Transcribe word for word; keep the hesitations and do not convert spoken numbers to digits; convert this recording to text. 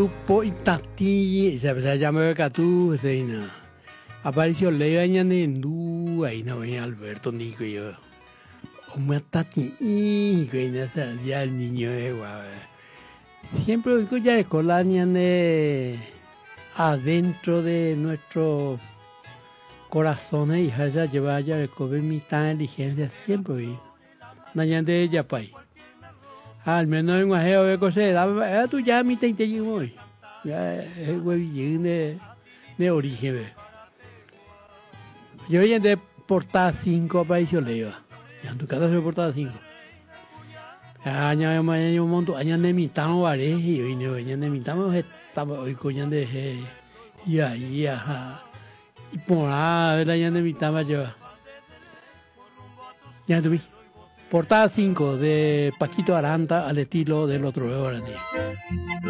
tu po y tati, se llama Catu, Zeina. Apareció Leo Añanendú, ahí no venía Alberto Nico y yo. Como tati, y ya el niño de guave. Siempre oigo ya de colania adentro de nuestro corazones y haya llevar ya de comer mitad de diligencia siempre oí. Nañan de ella pay. Al menos en Guajeo de cosas, era tu ya mitad de ella hoy. Ya es huevillín de, de origen. Yo ya de portada cinco para eso le iba. Ya en tu casa se portada cinco. Año mañana un montón, año de mitad no vale, y hoy no, año de mitad no estamos hoy coñan de y ahí, ajá. Y por ahí, el año de mitad va a llevar. Ya tuve. Portada cinco de Paquito Aranda al estilo del otro de ahora.